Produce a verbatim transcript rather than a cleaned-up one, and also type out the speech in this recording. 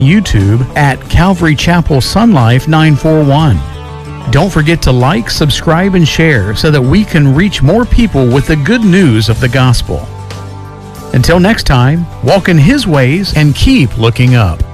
YouTube at Calvary Chapel Sun Life nine four one. Don't forget to like, subscribe, and share so that we can reach more people with the good news of the gospel. Until next time, walk in His ways and keep looking up.